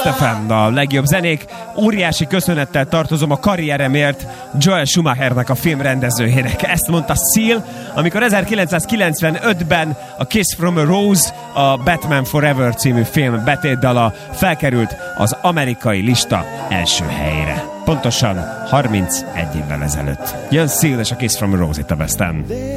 FM, a legjobb zenék. Óriási köszönettel tartozom a karrieremért Joel Schumachernek, a filmrendezőjének. Ezt mondta Seal, amikor 1995-ben a Kiss from a Rose, a Batman Forever című film betétdala felkerült az amerikai lista első helyére. Pontosan 31 évvel ezelőtt. Jön Seal és a Kiss from a Rose itt a Best-en.